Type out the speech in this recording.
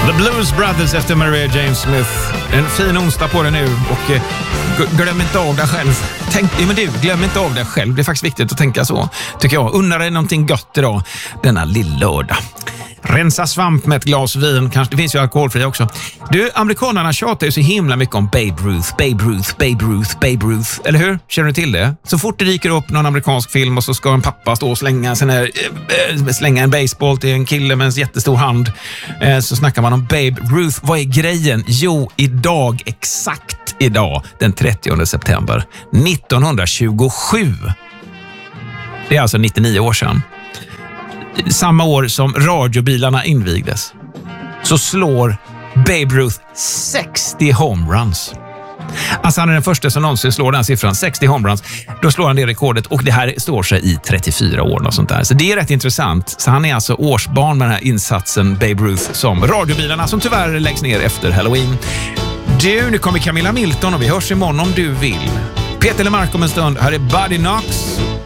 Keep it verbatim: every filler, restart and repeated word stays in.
The Blues Brothers efter Maria James Smith. En fin onsdag på det nu och eh, glöm inte av dig själv. Tänk, men du, glöm inte av dig själv. Det är faktiskt viktigt att tänka så, tycker jag. Unna dig någonting gott idag, denna lilla lördag. Rensa svamp med ett glas vin. Kanske, det finns ju alkoholfria också. Du, amerikanerna tjatar ju så himla mycket om Babe Ruth, Babe Ruth, Babe Ruth, Babe Ruth. Eller hur? Känner du till det? Så fort det dyker upp någon amerikansk film och så ska en pappa stå och slänga, sen är, äh, slänga en baseball till en kille med en jättestor hand, äh, så snackar man om Babe Ruth. Vad är grejen? Jo, idag, exakt idag, den trettionde september nittonhundratjugosju. Det är alltså nittionio år sedan. Samma år som radiobilarna invigdes, så slår Babe Ruth sextio homeruns. Alltså han är den första som någonsin slår den siffran, sextio homeruns. Då slår han det rekordet och det här står sig i trettiofyra år och sånt där. Så det är rätt intressant. Så han är alltså årsbarn med den här insatsen Babe Ruth som radiobilarna som tyvärr läggs ner efter Halloween. Du, nu kommer Camilla Milton och vi hörs imorgon om du vill. Peter Lemark om en stund. Här är Buddy Knox.